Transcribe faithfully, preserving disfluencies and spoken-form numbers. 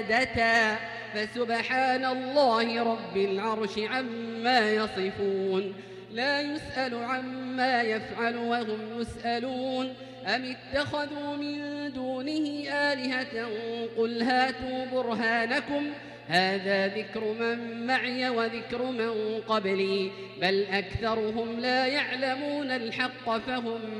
دتا فسبحان الله رب العرش عما يصفون لا يسأل عما يفعل وهم يسألون أم اتخذوا من دونه آلهة قل هاتوا برهانكم هذا ذكر من معي وذكر من قبلي بل أكثرهم لا يعلمون الحق فهم